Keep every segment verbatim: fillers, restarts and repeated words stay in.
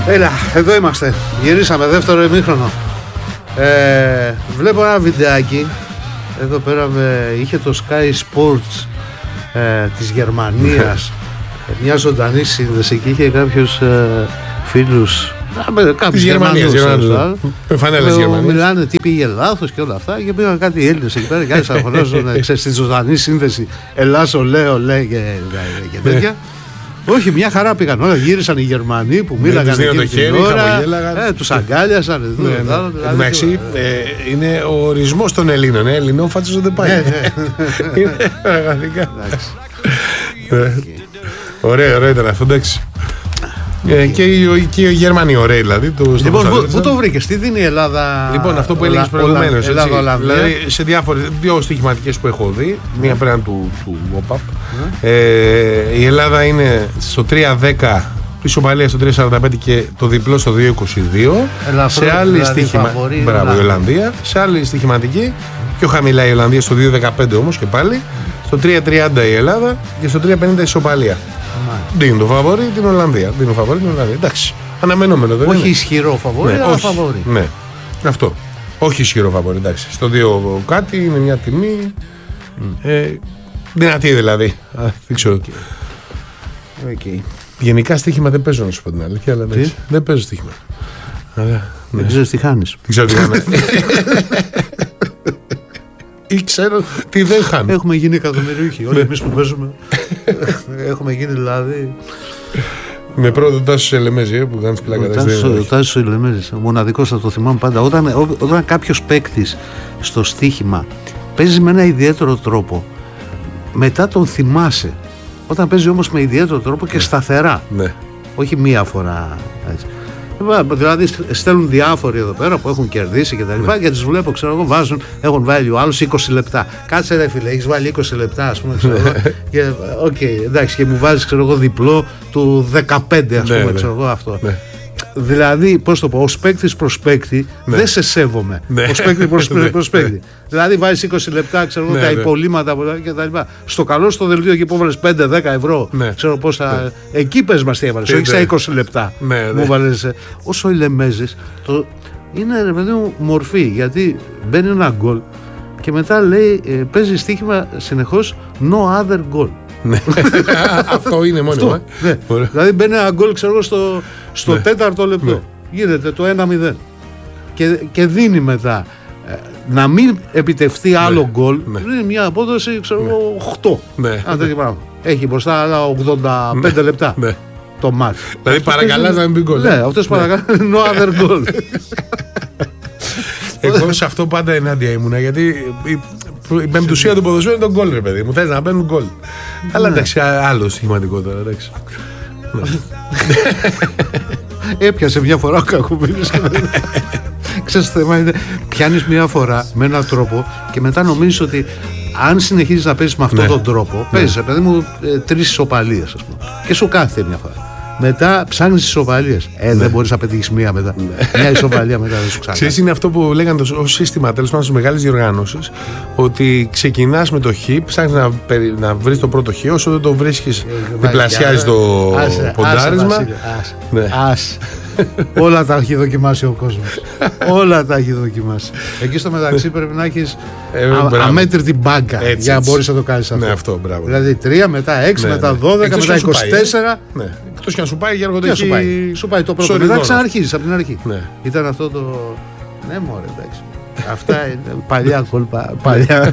Έλα, εδώ είμαστε. Γυρίσαμε δεύτερο ημίχρονο. Ε, βλέπω ένα βιντεάκι. Εδώ πέρα με, είχε το Sky Sports ε, της Γερμανίας μια ζωντανή σύνδεση και είχε κάποιους ε, φίλους κάποιους Γερμανίες, μιλάνε τι πήγε λάθος και όλα αυτά και πήγαν κάτι Έλληνες εκεί πέρα και άρχισαν να φωνάζουν στη ζωντανή σύνδεση Ελλάς ολέ ολέ και, και τέτοια. Όχι, μια χαρά πήγαν όλα. Γύρισαν οι Γερμανοί που μίλαγαν εκείνη την ώρα. Ε, τους αγκάλιασαν. Εντάξει, είναι ο ορισμός των Ελλήνων. Ελληνόφατσος δεν πάει. Πραγματικά. Ωραία, ωραία ήταν αυτό, εντάξει. Ε, και, οι, και οι Γερμανοί ωραίοι δηλαδή. Το, λοιπόν, πού το βρήκες, τι δίνει η Ελλάδα. Λοιπόν, αυτό που έλεγες προηγουμένως. Δηλαδή, σε διάφορες, δύο στοιχηματικές που έχω δει, μία πέραν του, του ΟΠΑΠ. Mm. Ε, η Ελλάδα είναι στο τρία δέκα, η ισοπαλία στο τρία σαράντα πέντε και το διπλό στο δύο είκοσι δύο. Ελαφρό, σε άλλη δηλαδή, στοιχημα... φαβορί, Μπράβο, η Ολλανδία. Σε άλλη στοιχηματική, πιο χαμηλά η Ολλανδία στο δύο δεκαπέντε όμως και πάλι. Στο τρία τριάντα η Ελλάδα και στο τρία πενήντα η ισοπαλία. Δίνει το φαβορί την Ολλανδία. Δίνει το φαβορί την Ολλανδία. Εντάξει. Αναμενόμενο δεν όχι είναι. Ισχυρό φαβορί, ναι, αλλά όχι, φαβορί. Ναι. Αυτό. Όχι ισχυρό φαβορί. Εντάξει. Στο δύο κάτι είναι μια τιμή. Mm. Ε, δυνατή δηλαδή. Α, δεν ξέρω. Okay. Okay. Γενικά στοίχημα δεν παίζω να σου πω την αλήθεια. Αλλά τι? Δεν παίζω στοίχημα. Αλλά, ναι. Δεν ξέρεις τι χάνεις. Δεν ξέρω τι χάνεις. Ή ξέρω τι δεν χάνει. Έχουμε γίνει εκατομμυριούχοι. Όλοι εμείς που παίζουμε. Έχουμε γίνει δηλαδή. Με πρώτο Τάσο Ελεμέζη που κάνεις πλάκα. Ο Τάσος Ελεμέζης, μοναδικός, θα το θυμάμαι πάντα. Όταν, όταν κάποιος παίκτης στο στοίχημα παίζει με ένα ιδιαίτερο τρόπο, μετά τον θυμάσαι. Όταν παίζει όμως με ιδιαίτερο τρόπο και σταθερά. Ναι. Όχι μία φορά έτσι. Δηλαδή στέλνουν διάφοροι εδώ πέρα που έχουν κερδίσει και τα λοιπά, ναι. Και τους βλέπω, ξέρω εγώ, βάζουν, έχουν βάλει ο άλλος είκοσι λεπτά. Κάτσε ρε φίλε, έχεις βάλει είκοσι λεπτά, ας πούμε, ξέρω εγώ. Και οκ, okay, εντάξει, και μου βάζεις, ξέρω εγώ, διπλό του δεκαπέντε, ας πούμε, ναι, ξέρω εγώ αυτό. Ναι. Δηλαδή, πώς το πω, ως παίκτης προς παίκτη, ναι. Δεν σε σέβομαι. Ναι. Ως παίκτη προς, προς παίκτη. Ναι. Δηλαδή, βάζεις είκοσι λεπτά, ξέρω εγώ, ναι, τα ναι. υπολείμματα και τα λοιπά. Στο καλό στο δελτίο και που έβαλες πέντε δέκα ευρώ, ναι. Ξέρω πόσα. Ναι. Εκεί πες μας τι έβαλες, όχι στα είκοσι λεπτά. Ναι, ναι. Μου βάλες. Όσο Ελεμέζης, το... είναι ρε παιδί μου μορφή. Γιατί μπαίνει ένα γκολ και μετά λέει, παίζει στοίχημα συνεχώς no other goal. Αυτό είναι μόνο. Ναι. Δηλαδή μπαίνει ένα γκολ, ξέρω εγώ, στο, στο ναι. τέταρτο λεπτό. Ναι. Γίνεται το ένα μηδέν. Και, και δίνει μετά. Ε, να μην επιτευχθεί άλλο γκολ, ναι. Είναι μια απόδοση, ξέρω εγώ, ναι. οκτώ. Ναι. Έχει μπροστά άλλα ογδόντα πέντε ναι. λεπτά. Ναι. Το μάτς. Δηλαδή παρακαλάς να μην μπει γκολ. Ναι, αυτός παρακαλάς no other goal. Εγώ σε αυτό πάντα ενάντια ήμουνα, γιατί η πεμπτουσία του ποδοσφαίρου είναι τον γκολ, ρε παιδί μου. Θες να μπαίνουν γκολ. Αλλά εντάξει, άλλο στοιχηματικό τώρα, εντάξει. Έπιασε μια φορά ο Κακουμίλης. Ξέρεις, το θέμα είναι, πιάνεις μια φορά με έναν τρόπο και μετά νομίζεις ότι αν συνεχίζεις να παίζεις με αυτόν τον τρόπο, παίζεις, παιδί μου, τρεις ισοπαλίες, ας πούμε, και σου κάθεται μια φορά. Μετά ψάχνεις ισοπαλίες. Ε, ναι. Δεν μπορείς να πετύχεις μία μετά. Ναι. Μια ισοπαλία μετά δεν σου ξανά. Ξέρεις, είναι αυτό που λέγανε ως σύστημα τέλος πάντων στις μεγάλες διοργανώσεις. Ότι ξεκινάς με το χ, ψάχνεις να, να βρεις το πρώτο χ, όσο δεν το βρίσκεις, διπλασιάζεις το ποντάρισμα. Άσε. Όλα τα έχει δοκιμάσει ο κόσμος. Όλα τα έχει δοκιμάσει. Εκεί στο μεταξύ πρέπει να έχεις ε, αμέτρητη μπάγκα έτσι, για να μπορείς να το κάνεις αυτό. Ναι, αυτό, μπράβο. Δηλαδή τρία, μετά έξι, ναι, μετά δώδεκα, μετά είκοσι τέσσερα. Ναι. Εκτός και αν σου πάει, Γιώργο, το έχει... σου πάει. Σου πάει το πρώτο. Σωριδόνα. Μετά ξαναρχίζεις από την αρχή. Ναι. Ήταν αυτό το... Ναι, μωρέ, εντάξει. Αυτά είναι παλιά κόλπα. Παλιά.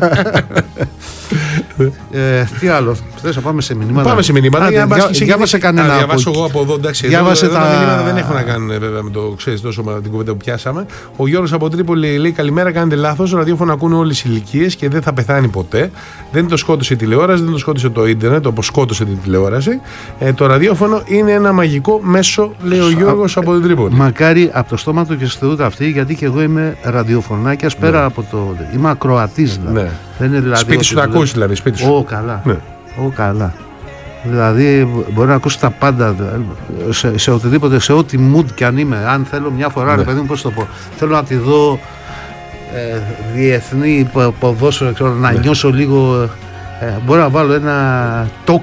ε, τι άλλο, θες να πάμε σε μηνύματα. Πάμε σε μηνύματα. Διάβασε κανένα. Να διαβάσω εγώ από εδώ. Εντάξει, διάβασε εδώ, τα... τα μηνύματα δεν έχουν να κάνουν βέβαια με το ξέρεις τόσο με την κουβέντα που πιάσαμε. Ο Γιώργος από Τρίπολη λέει: καλημέρα, κάνετε λάθος. Το ραδιόφωνο ακούνε όλες οι ηλικίες και δεν θα πεθάνει ποτέ. Δεν το σκότωσε η τηλεόραση, δεν το σκότωσε το ίντερνετ όπως σκότωσε την τηλεόραση. Ε, το ραδιόφωνο είναι ένα μαγικό μέσο, λέει ο Γιώργος από την Τρίπολη. Μακάρι από το στόμα του και στη θεούτα αυτή, γιατί και εγώ είμαι ραδιοφωνάκιας πέρα ναι. από το. Είμαι ακροατής δηλαδή. Ναι. Δεν είναι δηλαδή. Σπίτι σου τα ακούσει δηλαδή. Σπίτι σου. Ω, καλά. Ναι. Ω, καλά. Δηλαδή μπορεί να ακούσει τα πάντα σε, σε οτιδήποτε, σε ό,τι mood κι αν είμαι. Αν θέλω μια φορά, ναι. ρε παιδί μου, πώς το πω. Θέλω να τη δω ε, διεθνή ποδόσφαιρο, ξέρω, να ναι. νιώσω λίγο. Ε, μπορώ να βάλω ένα τοκ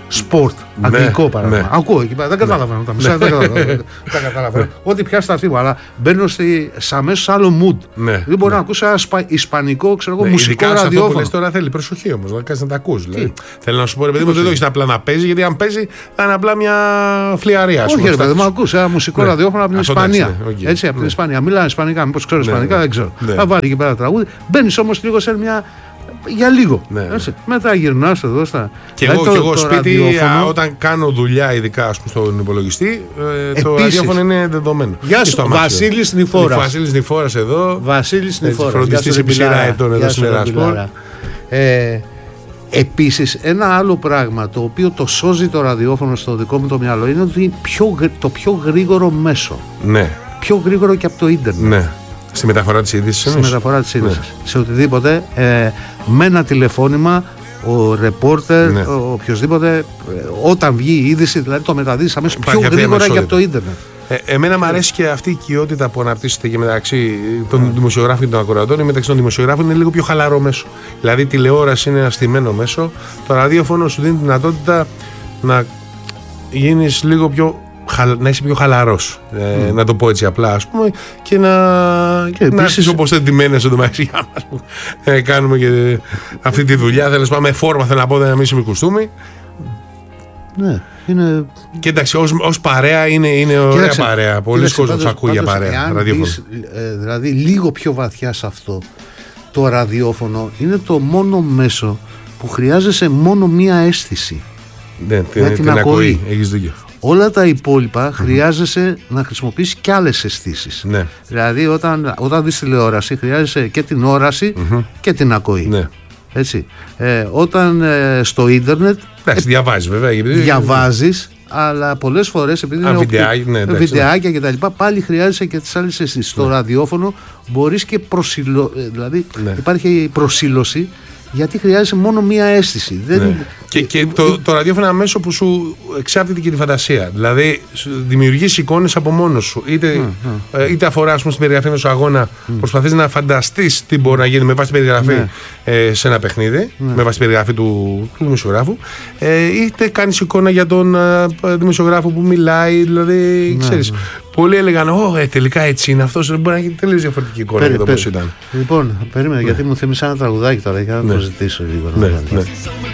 Σπορτ, Ναι, αγγλικό παράδειγμα. ναι. Ακούω εκεί πέρα, δεν καταλαβαίνω τα μισά. Δεν καταλαβαίνω. Δεν καταλαβαίνω. Ό,τι πιάσει τα αυτή μου, αλλά μπαίνω στη- σε αμέσως άλλο mood. Ναι, Δεν μπορώ ναι. να ακούσω ένα σπα- ισπανικό, ξέρω εγώ, Ναι, μουσικό ειδικά σε αυτό που ραδιόφωνο. λες τώρα θέλει προσοχή όμως, να κάνεις να τα ακούς. Δηλαδή. Θέλω να σου πω, ρε παιδί μου, δεν το έχεις απλά να παίζει, γιατί αν παίζει θα είναι απλά μια φλιαρία. ας Όχι, πούμε, ρε παιδί μου, στα- ακούς ένα μουσικό Ναι. ραδιόφωνο από την Αυτό εντάξει, Ισπανία. ναι, οκ. Έτσι, από την Ναι. Ισπανία. Μιλάνε Ισπανικά, μήπως ξέρω Ναι, Ισπανικά, ναι. δεν ξέρω. Ναι. Θα βάλει εκεί πέρα τραγούδι. Μπαίνεις όμως λίγο σε μια. Για λίγο. Ναι, ναι. Έτσι. Μετά γυρνάς εδώ στα. Και Δηλαδή εγώ, το- και εγώ το σπίτι, ραδιόφωνο- α, όταν κάνω δουλειά, ειδικά ας πούμε, στον υπολογιστή, ε, το Επίσης. ραδιόφωνο είναι δεδομένο. Γεια Και σου, στο αμάξι. Βασίλης Νηφόρας. Βασίλης Νηφόρας εδώ. Βασίλης Νηφόρας. φροντιστής Γεια σου, επί ρε σειρά Μπιλάρα. ετών εδώ Γεια στην σου, ρε Ερασπορ. Μπιλάρα. Ε, Επίσης, ένα άλλο πράγμα το οποίο το σώζει το ραδιόφωνο στο δικό μου το μυαλό είναι ότι είναι πιο, γρ- το πιο γρήγορο μέσο. Ναι, Πιο γρήγορο και από το ίντερνετ. ναι. Στη μεταφορά της είδησης. Στη εννοείς? μεταφορά της είδησης. Ναι. Σε οτιδήποτε, ε, με ένα τηλεφώνημα, ο ρεπόρτερ, Ναι. ο οποιοσδήποτε, ε, όταν βγει η είδηση, δηλαδή το μεταδίδεις αμέσως πιο Υπάρχει αυτή η γρήγορα και από αμεσότητα. το ίντερνετ. Ε, εμένα μου αρέσει και αυτή η οικειότητα που αναπτύσσεται και μεταξύ των δημοσιογράφων και των ακροατών ή μεταξύ των δημοσιογράφων είναι λίγο πιο χαλαρό μέσο. Δηλαδή η τηλεόραση είναι ένα στημένο μέσο. Το ραδιόφωνο σου δίνει τη δυνατότητα να γίνεις λίγο πιο. Να είσαι πιο χαλαρός, ε, να το πω έτσι απλά, ας πούμε, και να, Και να επίσης- έρθεις όπως τεντημένες στο μεταξύ μας. Ε, κάνουμε και αυτή τη δουλειά. Θέλω να σου πω, με φόρμα θέλω να πω, να μην είσαι με κουστούμι. Ναι, είναι. Και εντάξει, ως, ως παρέα είναι, είναι ωραία Κοίταξε, παρέα. Πολλοί κοίταξε, κόσμος πάντως- ακούει για πάντως, παρέα. εάν Ραδιόφωνο. μπεις, ε, δηλαδή λίγο πιο βαθιά σε αυτό, το ραδιόφωνο είναι το μόνο μέσο που χρειάζεσαι μόνο μία αίσθηση. Ναι, την, την την ακοή. ακοή. Έχεις δίκιο. Όλα τα υπόλοιπα χρειάζεσαι να χρησιμοποιήσεις και άλλες αισθήσεις. Ναι. Δηλαδή όταν, όταν δεις τηλεόραση χρειάζεσαι και την όραση και την ακοή. Ναι. Έτσι. Ε, όταν ε, στο ίντερνετ Εντάξει, διαβάζεις βέβαια. γιατί- διαβάζεις, αλλά πολλές φορές επειδή Α, είναι βιντεάκι, οπτι- ναι, εντάξει, βιντεάκια και τα λοιπά, πάλι χρειάζεσαι και τις άλλες αισθήσεις. Στο ραδιόφωνο μπορείς και προσιλω... ε, δηλαδή Ναι. υπάρχει προσήλωση γιατί χρειάζεσαι μόνο μία αίσθηση. Δεν... Ναι. Και, και το, το ραδιόφωνο είναι ένα μέσο που σου εξάπτεται και τη φαντασία. Δηλαδή, δημιουργείς εικόνες από μόνος σου. Είτε, ε, είτε αφορά, ας πούμε, στην περιγραφή ενός αγώνα, προσπαθείς να φανταστείς τι μπορεί να γίνει με βάση την περιγραφή Ναι. ε, σε ένα παιχνίδι, με βάση την περιγραφή του, του δημοσιογράφου. Ε, είτε κάνεις εικόνα για τον ε, δημοσιογράφο που μιλάει. Δηλαδή, ξέρεις, πολλοί έλεγαν, Ω, ε, τελικά έτσι είναι αυτό. Μπορεί να γίνει τελείως διαφορετική εικόνα Περι- για το πώς περι- ήταν. Λοιπόν, περίμενε γιατί μου θύμισε ένα τραγουδάκι τώρα για να Ναι. το ζητήσω λίγο. να Ναι, βάλω. ναι.